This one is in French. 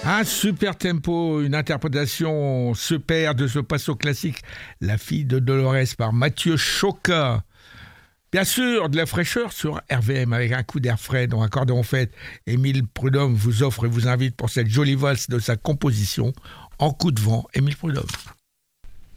Un super tempo, une interprétation super de ce passo classique, La fille de Dolores par Mathieu Choca. Bien sûr, de la fraîcheur sur RVM avec un coup d'air frais dont accordéon fête. Émile Prudhomme vous offre et vous invite pour cette jolie valse de sa composition En coup de vent, Émile Prudhomme.